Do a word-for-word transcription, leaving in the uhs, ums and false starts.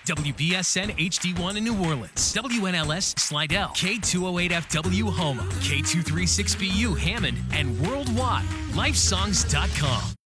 W B S N H D one in New Orleans, W N L S Slidell, K two oh eight F W Houma, K two thirty-six B U Hammond, and worldwide, lifesongs dot com.